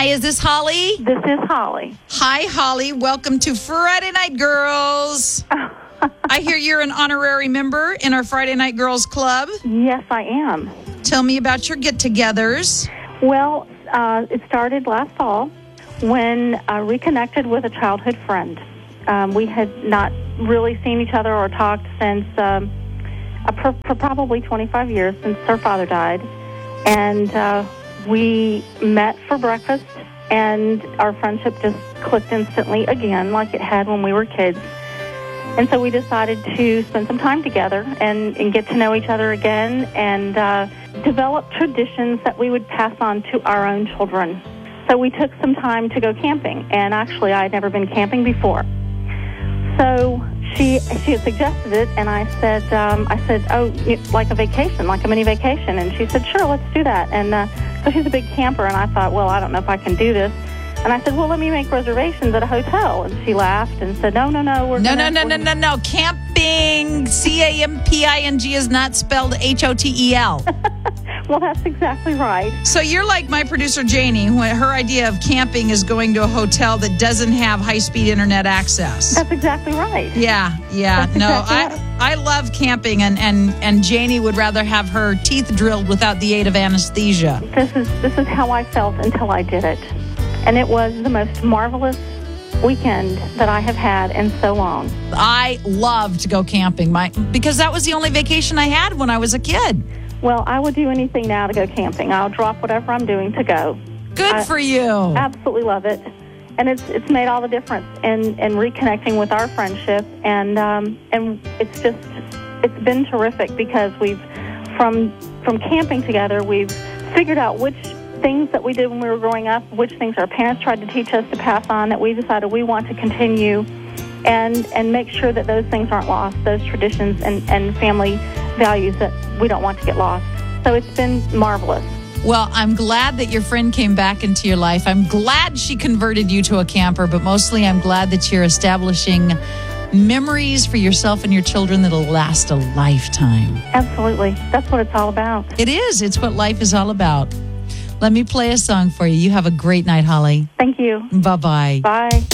Hi, is this Holly? This is Holly. Hi, Holly. Welcome to Friday Night Girls. I hear you're an honorary member in our Friday Night Girls Club. Yes, I am. Tell me about your get-togethers. Well, it started last fall when I reconnected with a childhood friend. We had not really seen each other or talked since for probably 25 years since her father died. And we met for breakfast, and our friendship just clicked instantly again like it had when we were kids. And so we decided to spend some time together and get to know each other again and develop traditions that we would pass on to our own children. So we took some time to go camping, and actually I had never been camping before. So she had suggested it, and I said, oh, like a vacation, like a mini vacation. And she said, sure, let's do that. And so she's a big camper, and I thought, well, I don't know if I can do this. And I said, well, let me make reservations at a hotel. And she laughed and said, no. No. Camping, C-A-M-P-I-N-G is not spelled H-O-T-E-L. Well, that's exactly right. So you're like my producer, Janie, who her idea of camping is going to a hotel that doesn't have high-speed internet access. That's exactly right. Yeah. That's exactly right. I love camping, and Janie would rather have her teeth drilled without the aid of anesthesia. This is how I felt until I did it. And it was the most marvelous weekend that I have had in so long. I love to go camping, because that was the only vacation I had when I was a kid. Well, I would do anything now to go camping. I'll drop whatever I'm doing to go. Good for you. Absolutely love it. And it's made all the difference in reconnecting with our friendship. And it's been terrific because from camping together, we've figured out which things that we did when we were growing up, which things our parents tried to teach us to pass on, that we decided we want to continue and make sure that those things aren't lost, those traditions and family values that we don't want to get lost. So it's been marvelous. Well, I'm glad that your friend came back into your life. I'm glad she converted you to a camper, but mostly I'm glad that you're establishing memories for yourself and your children that'll last a lifetime. Absolutely. That's what it's all about. It is. It's what life is all about. Let me play a song for you. You have a great night, Holly. Thank you. Bye-bye. Bye.